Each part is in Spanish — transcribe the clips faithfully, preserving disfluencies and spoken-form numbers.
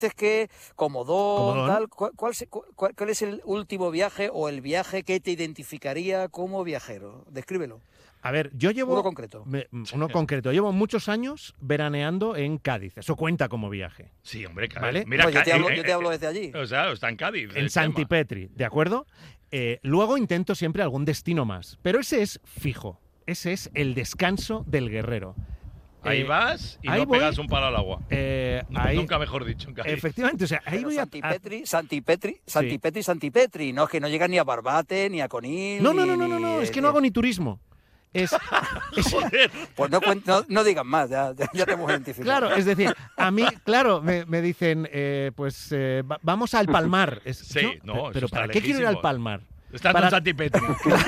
que Comodón, Comodón. tal, ¿cuál, cuál, se- cuál- cuál es el último viaje o el viaje que te identificaría como viajero? Descríbelo. A ver, yo llevo... Uno concreto. me- uno concreto. Llevo muchos años veraneando en Cádiz. Eso cuenta como viaje. Sí, hombre, Cádiz. ¿Vale? Mira, No, yo, te Cádiz, hablo, eh, yo te hablo desde allí. O sea, está en Cádiz. En el Santi tema. Petri, ¿de acuerdo? Eh, luego intento siempre algún destino más. Pero ese es fijo. Ese es el descanso del guerrero. Ahí Eh, vas y ahí no voy. pegas un palo al agua. Eh, Nu- ahí, Nunca mejor dicho en Cádiz. efectivamente, o sea, ahí Pero voy a... Santi a- Petri, Santi Petri, Santi Sí. Petri, Santi Petri, no es que no llegan ni a Barbate, ni a Conil. No, no, no, ni- no, no, no, ni- es que no hago ni turismo. Es, es- Joder. Pues no, cuen- no, no digan más, ya, ya, ya te hemos identificado. claro, es decir, a mí, claro, me, me dicen, eh, pues eh, va- vamos al Palmar. Es- Sí, no, pero, eso pero está ¿para qué quiero ir al lejísimos. Palmar? Estando Para- en Santi Petri.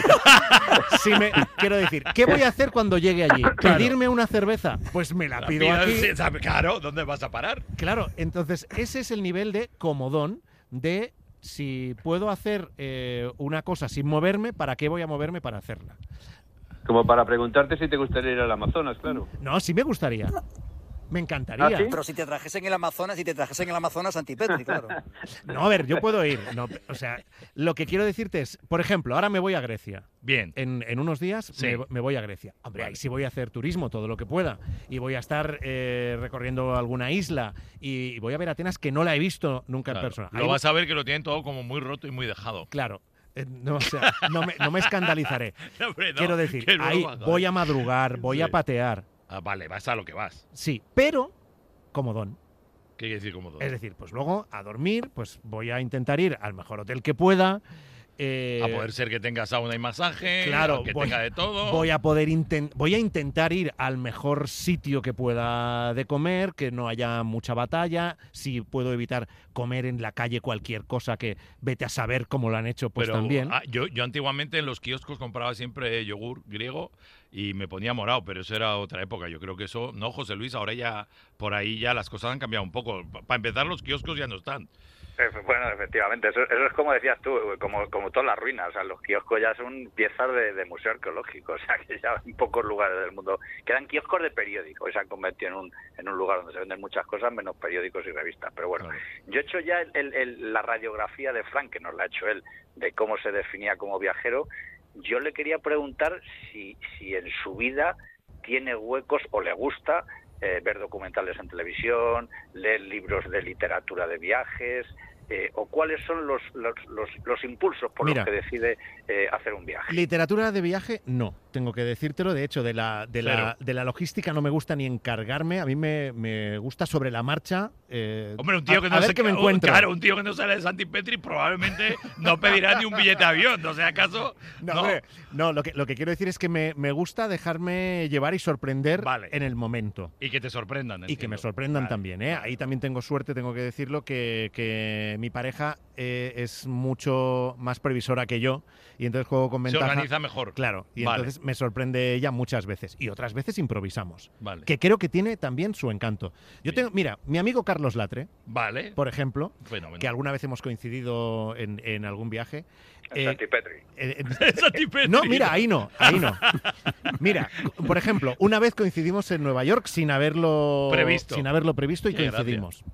Si me, quiero decir, ¿qué voy a hacer cuando llegue allí? ¿Pedirme una cerveza? Pues me la pido Pido- aquí. sí, sabe- Claro, ¿dónde vas a parar? Claro, entonces ese es el nivel de comodón de si puedo hacer eh, una cosa sin moverme, ¿para qué voy a moverme para hacerla? Como para preguntarte si te gustaría ir al Amazonas, claro. No, sí me gustaría. Me encantaría. ¿Ah, sí? Pero si te trajesen el Amazonas, si te trajesen el Amazonas, Santi Petri, claro. No, a ver, yo puedo ir. No, o sea, lo que quiero decirte es, por ejemplo, ahora me voy a Grecia. Bien. En, en unos días Sí. me, me voy a Grecia. Hombre, Vale. ahí sí voy a hacer turismo, todo lo que pueda. Y voy a estar eh, recorriendo alguna isla. Y, y voy a ver Atenas, que no la he visto nunca Claro. en persona. Lo Ahí- vas a ver que lo tienen todo como muy roto y muy dejado. Claro. eh, no, o sea, no, me, no me escandalizaré. Hombre, no, Quiero decir, que no lo ahí hagas. voy a madrugar, voy a Sí. patear. Ah, vale, vas a lo que vas. Sí, pero comodón. ¿Qué quiere decir cómodo? Es decir, pues luego a dormir, pues voy a intentar ir al mejor hotel que pueda. eh, A poder ser que tenga sauna y masaje, Claro, que voy- tenga de todo. Voy a poder inten- voy a intentar ir al mejor sitio que pueda de comer, que no haya mucha batalla. Si puedo evitar comer en la calle cualquier cosa que vete a saber cómo lo han hecho, pues Pero, también. ah, yo, yo antiguamente en los kioscos compraba siempre yogur griego y me ponía morado, pero eso era otra época. Yo creo que eso, no, José Luis, ahora ya por ahí ya las cosas han cambiado un poco. Para empezar, los kioscos ya no están. Efe- Bueno, efectivamente, eso, eso es como decías tú, como, como todas las ruinas, o sea, los kioscos ya son piezas de, de museo arqueológico, o sea, que ya en pocos lugares del mundo quedan kioscos de periódicos, y se han convertido en un, en un lugar donde se venden muchas cosas menos periódicos y revistas, pero bueno, Claro. yo he hecho ya el- el- el- la radiografía de Frank, que nos la ha hecho él, de cómo se definía como viajero. Yo le quería preguntar si, si en su vida tiene huecos o le gusta eh, ver documentales en televisión, leer libros de literatura de viajes, eh, o cuáles son los, los, los, los impulsos por Mira. los que decide eh, hacer un viaje. Literatura de viaje, no, tengo que decírtelo. De hecho, de la, de la, Cero. de la logística no me gusta ni encargarme. A mí me, me gusta sobre la marcha. eh, Hombre, un tío a- que a no ver se- qué me un- encuentro. Claro, un tío que no sale de Santi Petri probablemente no pedirá ni un billete de avión. No sé acaso. No, No. hombre, no, lo que, lo que quiero decir es que me, me gusta dejarme llevar y sorprender Vale. en el momento. Y que te sorprendan. Y que entiendo. me sorprendan Vale. también, ¿eh? Ahí también tengo suerte, tengo que decirlo, que, que mi pareja eh, es mucho más previsora que yo y entonces juego con Se ventaja. organiza mejor. Claro, y Vale. entonces me sorprende ella muchas veces y otras veces improvisamos, Vale. que creo que tiene también su encanto. Yo Bien. tengo, mira, mi amigo Carlos Latre, Vale. por ejemplo, Fenómeno. que alguna vez hemos coincidido en, en algún viaje. eh, Santi Petri. eh, Santi Petri. no, mira, ahí no, ahí no. Mira, por ejemplo, una vez coincidimos en Nueva York sin haberlo Previsto. sin haberlo previsto y Qué coincidimos.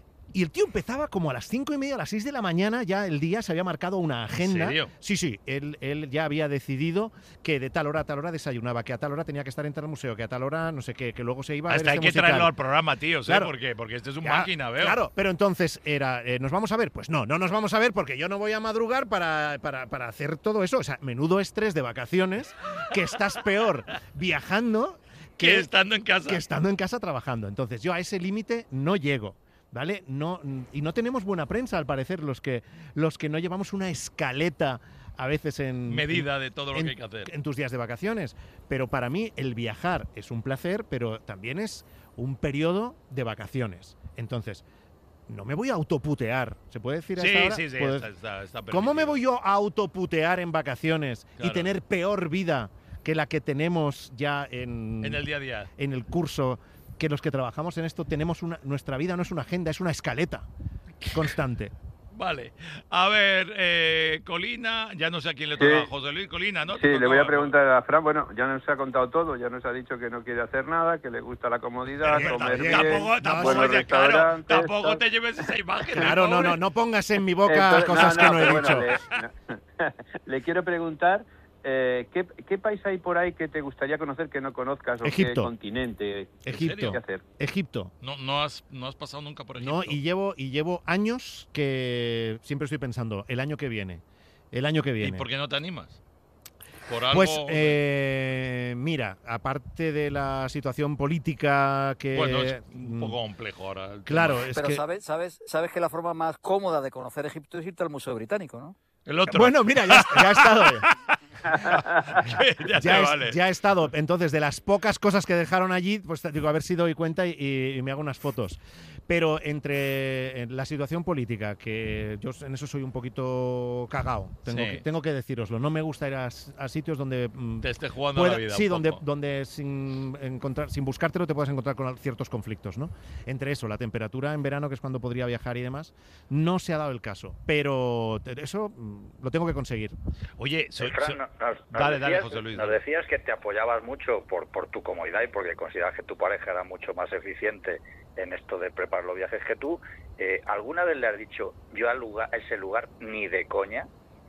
Y el tío empezaba como a las cinco y media, a las seis de la mañana, ya el día se había marcado una agenda. serio? Sí, sí, él, él ya había decidido que de tal hora a tal hora desayunaba, que a tal hora tenía que estar en tal museo, que a tal hora no sé qué, que luego se iba a Hasta ver hay este que musical. traerlo al programa, tío. Claro. ¿Por qué? Porque este es un Ya, máquina, veo. Claro, pero entonces era, eh, ¿nos vamos a ver? Pues no, no nos vamos a ver porque yo no voy a madrugar para, para, para hacer todo eso. O sea, menudo estrés de vacaciones, que estás peor viajando Que que, estando en casa. que estando en casa trabajando. Entonces yo a ese límite no llego. ¿Vale? No, y no tenemos buena prensa, al parecer, los que, los que no llevamos una escaleta a veces en, Medida de todo lo en, que hay que hacer. en tus días de vacaciones. Pero para mí el viajar es un placer, pero también es un periodo de vacaciones. Entonces, no me voy a autoputear. ¿Se puede decir a Sí, esta hora? sí, sí. Puedo Está, decir. está, está ¿Cómo me permitido. voy yo a autoputear en vacaciones y Claro. tener peor vida que la que tenemos ya en, En el día a día. en el curso? Que los que trabajamos en esto tenemos una, nuestra vida no es una agenda, es una escaleta constante. Vale. A ver, eh, Colina, ya no sé a quién le Sí. toca. José Luis Colina, ¿no? Sí, Te le voy tocaba, a preguntar a Fran. Bueno, ya nos ha contado todo, ya nos ha dicho que no quiere hacer nada, que le gusta la comodidad, Pero comer también- bien, Tampoco, tampoco, buenos oye, claro, restaurantes. tampoco tal. te lleves esa imagen. Claro, no, pobre. no, no pongas en mi boca Entonces, cosas que no he pero dicho. bueno, le, no. Le quiero preguntar, eh, ¿qué, ¿qué país hay por ahí que te gustaría conocer que no conozcas? ¿O Egipto. qué continente? Egipto. ¿Qué hacer? Egipto. No, no, has, no has pasado nunca por Egipto. No, y llevo, y llevo años que siempre estoy pensando, el año que viene, el año que ¿Y viene. por qué no te animas? Por algo. Pues eh, mira, aparte de la situación política que... bueno, es un mm, poco complejo ahora. el Claro, tema. es Pero que... sabes, sabes, sabes que la forma más cómoda de conocer Egipto es irte al Museo Británico, ¿no? El otro. Bueno, mira, ya, ya he estado. ya, ya, te he, vale. ya he estado. Entonces, de las pocas cosas que dejaron allí, pues te digo, a ver si doy cuenta y, y me hago unas fotos. Pero entre la situación política, que yo en eso soy un poquito cagao, tengo, Sí. que, tengo que deciroslo. No me gusta ir a, a sitios donde... mm, Te esté jugando pueda- la vida. sí, un donde, poco. donde sin, encontrar, sin buscártelo te puedes encontrar con ciertos conflictos, ¿no? Entre eso, la temperatura en verano, que es cuando podría viajar y demás, no se ha dado el caso. Pero te- eso mm, lo tengo que conseguir. Oye, soy, Fran, soy- no- nos, nos dale, dale, decías, José Luis. nos dale. decías que te apoyabas mucho por, por tu comodidad y porque consideras que tu pareja era mucho más eficiente en esto de preparar los viajes que tú. Eh, ¿Alguna vez le has dicho, yo al lugar, a ese lugar ni de coña?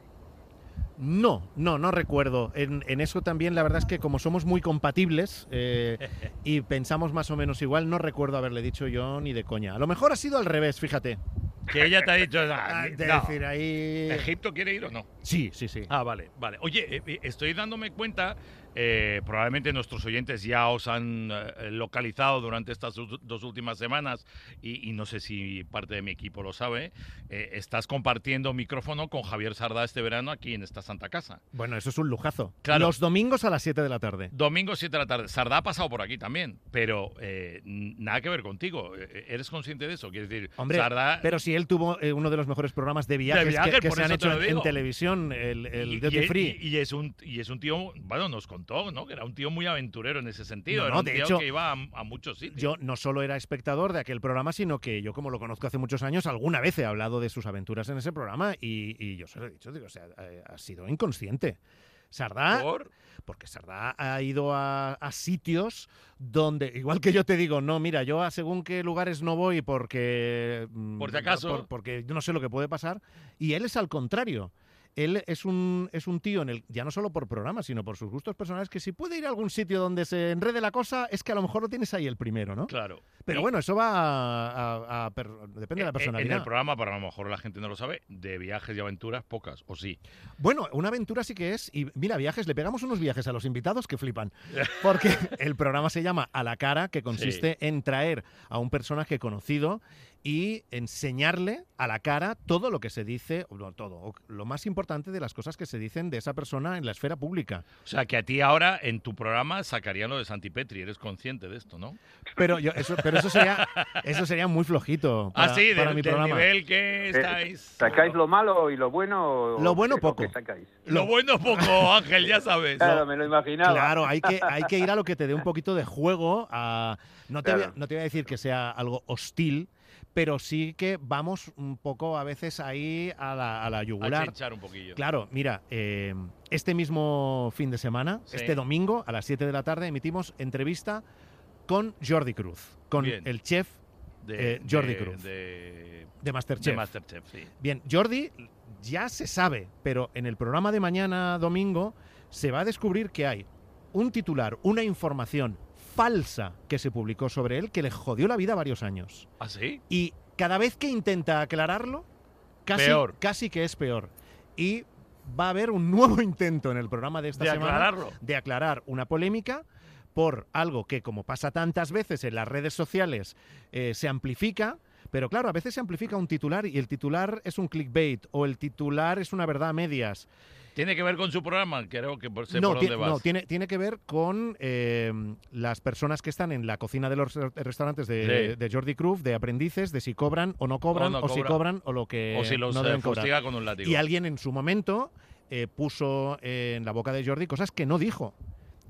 No, no, no recuerdo. En, en eso también la verdad es que como somos muy compatibles eh, y pensamos más o menos igual, no recuerdo haberle dicho yo ni de coña. A lo mejor ha sido al revés, fíjate. Que ella te ha dicho. "Ah, Ah, ni- de no". decir ahí... ¿Egipto quiere ir o no? Sí, sí, sí. Ah, vale, vale. Oye, eh, eh, estoy dándome cuenta, eh, probablemente nuestros oyentes ya os han eh, localizado durante estas u- dos últimas semanas y, y no sé si parte de mi equipo lo sabe, eh, estás compartiendo micrófono con Javier Sardá este verano aquí en esta Santa Casa. Bueno, eso es un lujazo. Claro. Los domingos a las siete de la tarde. Domingo siete de la tarde. Sardá ha pasado por aquí también, pero eh, n- nada que ver contigo. Eh, ¿Eres consciente de eso? Quiero decir, Hombre, Sardá... pero si él tuvo eh, uno de los mejores programas de viajes, De viajes, que, que por se han eso te hecho lo en, digo. en televisión, el, el y, Duty y- Free. y- y es un y es un tío, bueno, nos contó, ¿no? Que era un tío muy aventurero en ese sentido. No, Era no, un de tío hecho, que iba a, a muchos sitios. Yo no solo era espectador de aquel programa, sino que yo, como lo conozco hace muchos años, alguna vez he hablado de sus aventuras en ese programa y, y yo se lo he dicho, digo, o sea, eh, ha sido inconsciente. Sardá, ¿Por? porque Sardá ha ido a, a sitios donde, igual que yo te digo, no, mira, yo a según qué lugares no voy porque... mm, Por si acaso. por- porque yo no sé lo que puede pasar, y él es al contrario. Él es un, es un tío, en el ya no solo por programa, sino por sus gustos personales, que si puede ir a algún sitio donde se enrede la cosa, es que a lo mejor lo tienes ahí el primero, ¿no? Claro. Pero Y, bueno, eso va a, a- a per- depende de la eh, personalidad. En el programa, para a lo mejor la gente no lo sabe, de viajes y aventuras, pocas, o sí. Bueno, una aventura sí que es. Y mira, viajes, le pegamos unos viajes a los invitados que flipan. Porque el programa se llama A la Cara, que consiste en traer a un personaje conocido y enseñarle a la cara todo lo que se dice, o no todo, o lo más importante de las cosas que se dicen de esa persona en la esfera pública. O sea, que a ti ahora en tu programa sacarían lo de Santipetri, eres consciente de esto, ¿no? Pero yo, eso, pero eso sería, eso sería muy flojito para, ah, sí, para del, mi del programa. nivel que Eh, estáis. ¿Sacáis lo malo y lo bueno? o Lo bueno qué- o poco. qué sacáis? Lo bueno poco, Ángel, ya sabes. Claro, me lo imaginaba. Claro, hay que, hay que ir a lo que te dé un poquito de juego. A, no, te voy a, Claro. no te voy a decir que sea algo hostil, pero sí que vamos un poco a veces ahí a la, a la A yugular. chinchar un poquillo. Claro, mira, eh, este mismo fin de semana, Sí. este domingo a las siete de la tarde, emitimos entrevista con Jordi Cruz, con Bien. el chef De, eh, Jordi de- Cruz. De, de Masterchef. de Masterchef, sí. Bien, Jordi ya se sabe, pero en el programa de mañana domingo se va a descubrir que hay un titular, una información falsa que se publicó sobre él que le jodió la vida varios años. ¿Ah, sí? Y cada vez que intenta aclararlo, casi, Peor. casi que es peor. Y va a haber un nuevo intento en el programa de esta De semana aclararlo. de aclarar una polémica por algo que, como pasa tantas veces en las redes sociales, eh, se amplifica. Pero claro, a veces se amplifica un titular y el titular es un clickbait o el titular es una verdad a medias. ¿Tiene que ver con su programa? Creo que por, sé No, por ti- dónde vas. no, tiene, tiene que ver con eh, las personas que están en la cocina de los re- restaurantes de, Sí. de Jordi Cruz, de aprendices, de si cobran o no cobran, O o, no si cobra. cobran o lo que o si los no eh, deben cobrar. fustiga con un látigo. Y alguien en su momento eh, puso eh, en la boca de Jordi cosas que no dijo.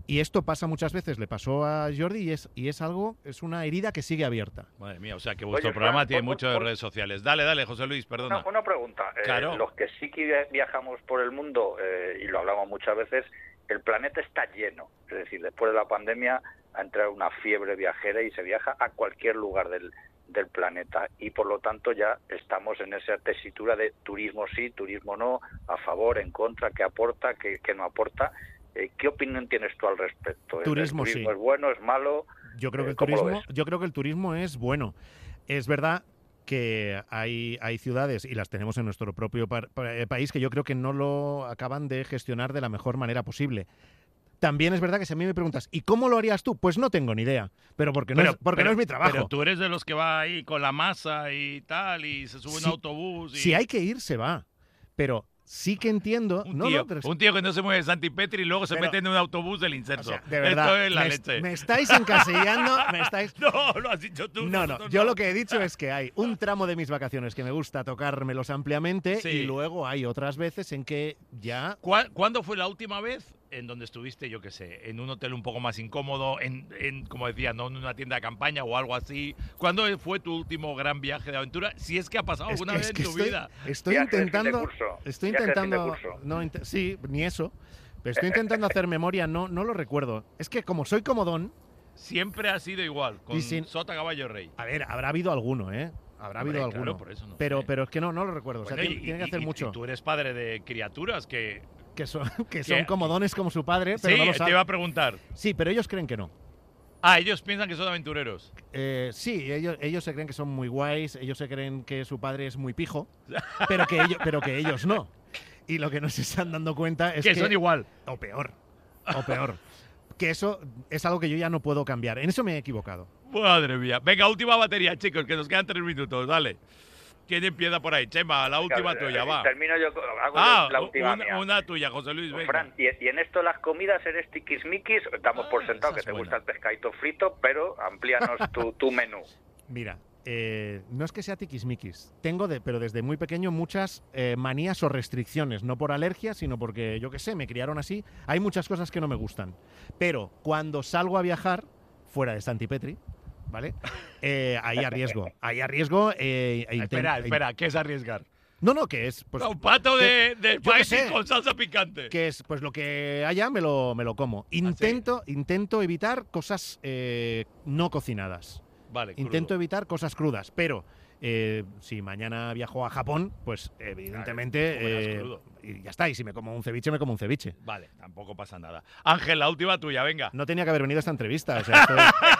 Y esto pasa muchas veces, le pasó a Jordi y es, y es algo, es una herida que sigue abierta. Madre mía, o sea que vuestro Oye, programa Fran, tiene un- mucho de un- redes sociales. Dale, dale, José Luis, perdona. Una, una pregunta. Eh, Claro. los que sí que viajamos por el mundo, eh, y lo hablamos muchas veces, el planeta está lleno. Es decir, después de la pandemia ha entrado una fiebre viajera y se viaja a cualquier lugar del, del planeta. Y por lo tanto ya estamos en esa tesitura de turismo sí, turismo no, a favor, en contra, qué aporta, qué, qué no aporta. Eh, ¿Qué opinión tienes tú al respecto? Turismo, ¿El turismo sí. es bueno, es malo? Yo creo que Eh, el ¿cómo lo turismo, ves? yo creo que el turismo es bueno. Es verdad que hay, hay ciudades, y las tenemos en nuestro propio par- pa- eh, país, que yo creo que no lo acaban de gestionar de la mejor manera posible. También es verdad que si a mí me preguntas, ¿y cómo lo harías tú? Pues no tengo ni idea, pero porque no, Pero- es, porque pero- no es mi trabajo. Pero tú eres de los que va ahí con la masa y tal, y se sube Sí, un autobús. Y... Si hay que ir, se va. Pero sí que entiendo... Un, no, tío, no, pero es- un tío que no se mueve de Santi Petri y luego se Pero- mete en un autobús del o inserto. sea, de verdad, Esto es la me, leche. me estáis encasillando, me estáis... No, lo has dicho tú. No, no, nosotros yo lo que he dicho es que hay un tramo de mis vacaciones que me gusta tocármelos ampliamente Sí. y luego hay otras veces en que ya... ¿Cuá- ¿Cuándo fue la última vez en donde estuviste, yo qué sé, en un hotel un poco más incómodo, en, en como decía, no en una tienda de campaña o algo así? ¿Cuándo fue tu último gran viaje de aventura? Si es que ha pasado Es alguna que- vez es que en tu estoy, vida. estoy Viaje de fin de intentando... curso. Estoy Viaje de fin de intentando... curso. No, int- sí, ni eso. Pero estoy intentando hacer memoria, no, no lo recuerdo. Es que como soy comodón... Siempre ha sido igual, con Y sin- Sota Caballo Rey. A ver, habrá habido alguno, ¿eh? Habrá Hombre, habido claro, alguno. por eso no pero, sé. pero es que no, no lo recuerdo. o sea, Bueno, tiene, y- tiene que y- hacer y- mucho. Y tú eres padre de criaturas que... Que son, que son que- comodones como su padre, pero Sí, no lo te saben. iba a preguntar. Sí, pero ellos creen que no. Ah, ellos piensan que son aventureros. Eh, sí, ellos, ellos se creen que son muy guays, ellos se creen que su padre es muy pijo, pero que ellos, pero que ellos no. Y lo que no se están dando cuenta es que, que... son igual. O peor, o peor. Que eso es algo que yo ya no puedo cambiar. En eso me he equivocado. Madre mía. Venga, última batería, chicos, que nos quedan tres minutos. Dale. ¿Quién empieza por ahí? Chema, la última Venga, tuya, eh, va. Termino yo, hago Ah, la última una, mía. una tuya, José Luis, venga. Fran, y, y en esto de las comidas eres tiquismiquis, damos por Ah, sentado esa que es te buena. gusta el pescadito frito, pero amplíanos tu, tu menú. Mira, eh, no es que sea tiquismiquis. Tengo, de, pero desde muy pequeño, muchas eh, manías o restricciones. No por alergia, sino porque, yo qué sé, me criaron así. Hay muchas cosas que no me gustan. Pero cuando salgo a viajar, fuera de Santi Petri, ¿vale? Eh, ahí arriesgo. Ahí arriesgo. Eh, e Espera, inten- espera, ¿qué es arriesgar? No, no, que es... Pues, un pato de, de yo qué spicy sé. con salsa picante. que es pues lo que haya me lo, me lo como. Intento, intento evitar cosas eh, no cocinadas. Vale, crudo. Intento evitar cosas crudas, pero eh, si mañana viajo a Japón, pues evidentemente comerás eh, crudo. y ya está. Y si me como un ceviche, me como un ceviche. Vale, tampoco pasa nada. Ángel, la última tuya, venga. No tenía que haber venido a esta entrevista. O sea,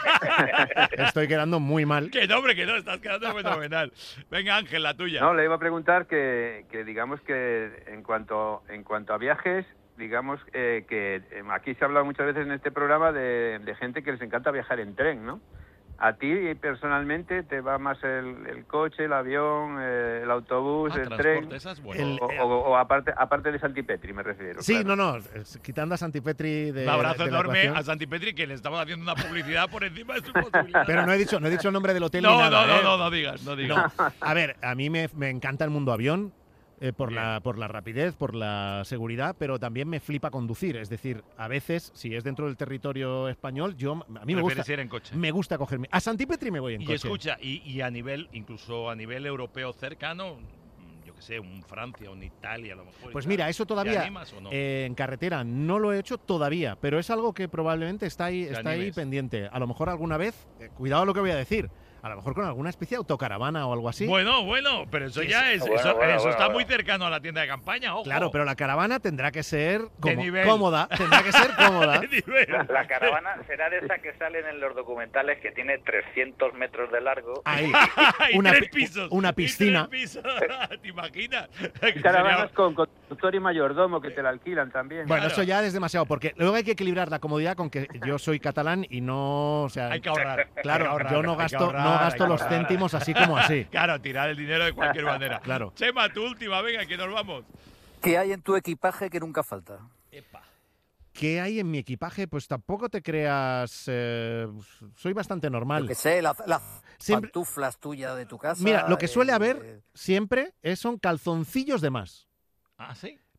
estoy, estoy quedando muy mal. Que no, hombre, que no, estás quedando fenomenal. Venga, Ángel, la tuya. No, le iba a preguntar que, que digamos que en cuanto en cuanto a viajes, digamos eh, que eh, aquí se ha hablado muchas veces en este programa de, de gente que les encanta viajar en tren, ¿no? ¿A ti personalmente te va más el, el coche, el avión, eh, el autobús, Ah, el transporte, tren? esa es buena. El- O, o- o aparte aparte de Santipetri, me refiero. Sí, claro. no, no. es- Quitando a Santipetri de. Un abrazo de la enorme ecuación. a Santi Petri, que le estamos haciendo una publicidad por encima de sus posibilidades. Pero no he dicho, no he dicho el nombre del hotel no, ni nada. no, no, ¿eh? no, no digas, no digas. No. A ver, a mí me, me encanta el mundo avión. eh, por, Bien. la, por la rapidez, por la seguridad, pero también me flipa conducir. Es decir, a veces, si es dentro del territorio español, yo a mí me gusta, Prefieres ir en coche. me gusta cogerme. A Santipetri me voy en Y coche. escucha, y, y a nivel, incluso a nivel europeo cercano, mm, yo qué sé, un Francia, un Italia a lo mejor. y Pues tal. mira, eso ¿Te todavía animas o no? eh, en carretera no lo he hecho todavía, pero es algo que probablemente está ahí, Te está ahí animes. pendiente. A lo mejor alguna vez, eh, cuidado lo que voy a decir, a lo mejor con alguna especie de autocaravana o algo así. Bueno, bueno, pero eso Sí, ya sí. es, Bueno, eso, bueno, eso bueno, está bueno. muy cercano a la tienda de campaña, ojo. Claro, pero la caravana tendrá que ser como- nivel. cómoda, tendrá que ser cómoda. De nivel. La, la caravana será de esa que salen en los documentales que tiene trescientos metros de largo. Ahí, Y una, tres pi- pisos. una y piscina. tres pisos. ¿Te imaginas? Que Caravanas sería- con conductor y mayordomo que te la alquilan también. Bueno, Claro. eso ya es demasiado, porque luego hay que equilibrar la comodidad con que yo soy catalán y no, o sea, Hay que ahorrar. claro, hay que ahorrar, yo no hay que gasto, ahorrar, no hay gasto que los ahorrar. céntimos así como así. Claro, tirar el dinero de cualquier manera. Claro. Chema, tu última, venga, que nos vamos. ¿Qué hay en tu equipaje que nunca falta? Epa. ¿Qué hay en mi equipaje? Pues tampoco te creas, eh, soy bastante Yo normal. que sé, las la Siempre- pantuflas tuyas de tu casa. Mira, lo que suele eh, haber siempre es, son calzoncillos de más. Ah, sí.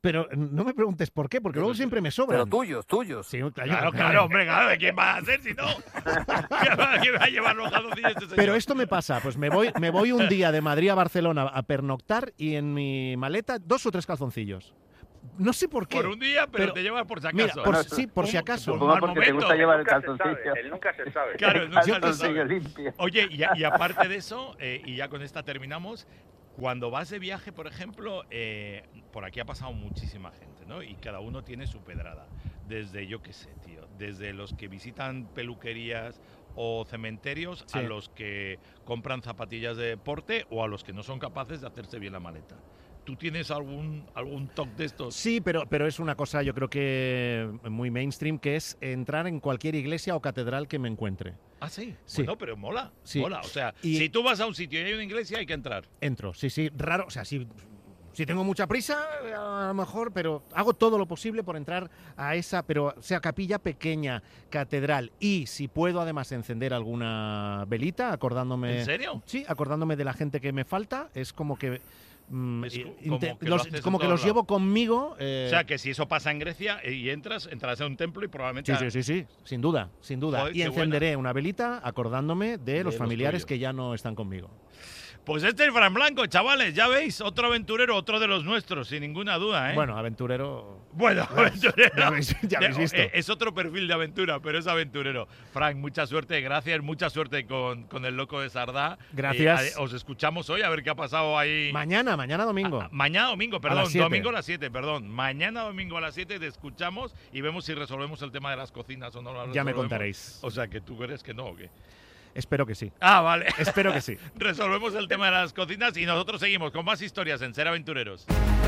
pero no me preguntes por qué, porque luego siempre me sobran. Pero tuyos, tuyos. Sí, Claro, claro, hombre, claro, ¿de quién va a hacer si no? ¿Quién va, quién va a llevar los calzoncillos este señor? Pero esto me pasa, pues me voy, me voy un día de Madrid a Barcelona a pernoctar y en mi maleta dos o tres calzoncillos. No sé por qué. Por un día, pero, pero te llevas por si Mira, acaso. por, sí, por si acaso. Supongo porque te gusta llevar el Nunca se sabe, calzoncillo. él nunca se sabe. Claro, El nunca se calzoncillo sabe. limpio. Oye, y, a- y aparte de eso, eh, y ya con esta terminamos, cuando vas de viaje, por ejemplo, eh, por aquí ha pasado muchísima gente, ¿no? Y cada uno tiene su pedrada. Desde, yo qué sé, tío, desde los que visitan peluquerías o cementerios Sí. a los que compran zapatillas de deporte o a los que no son capaces de hacerse bien la maleta. ¿Tú tienes algún, algún toque de estos? Sí, pero, pero es una cosa yo creo que muy mainstream, que es entrar en cualquier iglesia o catedral que me encuentre. Ah, sí. Sí. Bueno, pero mola. Sí. Mola. O sea, Y- si tú vas a un sitio y hay una iglesia, hay que entrar. Entro, sí, sí, raro, o sea, si, si tengo mucha prisa, a lo mejor, pero hago todo lo posible por entrar a esa, pero sea capilla pequeña, catedral, y si puedo además encender alguna velita, acordándome... ¿En serio? Sí, acordándome de la gente que me falta, es como que... mm, Es i- co- inte- como que lo los, haces en como que todos los llevo conmigo. eh, O sea, que si eso pasa en Grecia eh, y entras, entrarás a un templo y probablemente... Sí, sí, sí, sí, sin duda, sin duda. Joder, y qué encenderé una velita acordándome de, De los los familiares tuyos. que ya no están conmigo. Pues este es Fran Blanco, chavales, ya veis, otro aventurero, otro de los nuestros, sin ninguna duda, ¿eh? Bueno, aventurero... Bueno, aventurero. ya habéis- ya habéis De- visto. eh, Es otro perfil de aventura, pero es aventurero. Frank, mucha suerte, gracias, mucha suerte con, con el loco de Sardá. Gracias. Eh, ade- os escuchamos hoy a ver qué ha pasado ahí. Mañana, mañana domingo. Ah, mañana domingo, perdón, las siete. domingo a las siete, perdón. Mañana domingo a las siete te escuchamos y vemos si resolvemos el tema de las cocinas o no lo Ya me resolvemos. contaréis. O sea, que tú crees que no, ¿o qué? Espero que sí. Ah, vale. Espero que sí. Resolvemos el tema de las cocinas y nosotros seguimos con más historias en Ser Aventureros.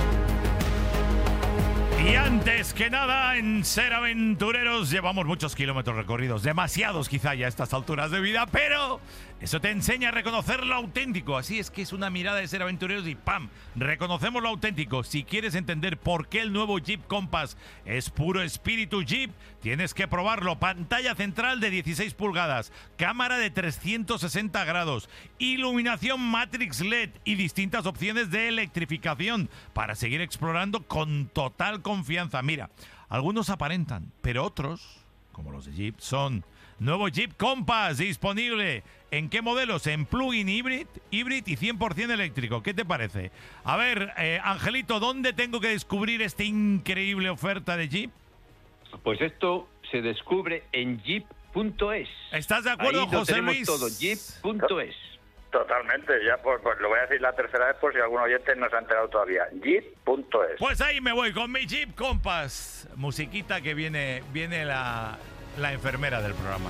Y antes que nada, en Ser Aventureros llevamos muchos kilómetros recorridos, demasiados quizá ya a estas alturas de vida, pero eso te enseña a reconocer lo auténtico. Así es que es una mirada de Ser Aventureros y ¡pam! Reconocemos lo auténtico. Si quieres entender por qué el nuevo Jeep Compass es puro espíritu Jeep, tienes que probarlo. Pantalla central de dieciséis pulgadas, cámara de trescientos sesenta grados, iluminación Matrix L E D y distintas opciones de electrificación para seguir explorando con total confianza. Mira, algunos aparentan, pero otros, como los de Jeep, son nuevo Jeep Compass disponible. ¿En qué modelos? En plug-in hybrid, hybrid y cien por ciento eléctrico. ¿Qué te parece? A ver, eh, Angelito, ¿dónde tengo que descubrir esta increíble oferta de Jeep? Pues esto se descubre en jeep punto es. ¿Estás de acuerdo, Ahí lo José tenemos Luis? todo, jeep punto es. Totalmente, ya pues, pues, lo voy a decir la tercera vez por si algún oyente no se ha enterado todavía. jeep punto es. Pues ahí me voy con mi Jeep Compass. Musiquita que viene, viene la, la enfermera del programa.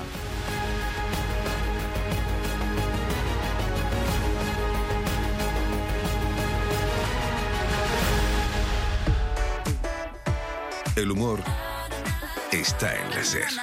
El humor está en la SER.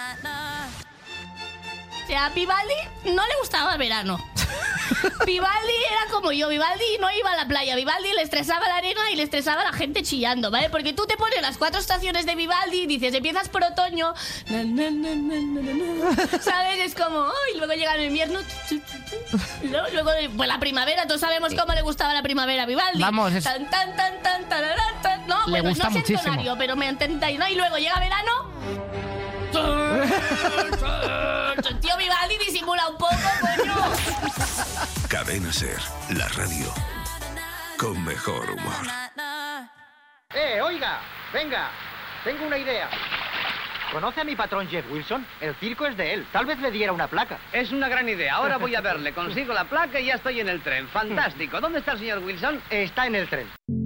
O sea, a Vivaldi no le gustaba el verano. Vivaldi era como yo, Vivaldi no iba a la playa, Vivaldi le estresaba la arena y le estresaba la gente chillando, ¿vale? Porque tú te pones las cuatro estaciones de Vivaldi y dices, empiezas por otoño, na, na, na, na, na, na, ¿sabes? Es como, oh, y luego llega el invierno, y luego, luego, pues la primavera, todos sabemos cómo le gustaba la primavera a Vivaldi. Vamos, es- Tan, tan, tan, tan, tararán, tan. No, Le bueno, gusta no sé muchísimo. entonario, pero me entendáis, ¿no? Y luego llega verano... Tío, Vivaldi disimula un poco, coño. Cadena SER, la radio con mejor humor. ¡Eh, oiga! Venga, tengo una idea. ¿Conoce a mi patrón Jeff Wilson? El circo es de él. Tal vez le diera una placa. Es una gran idea. Ahora voy a verle. Consigo la placa y ya estoy en el tren. Fantástico. ¿Dónde está el señor Wilson? Está en el tren.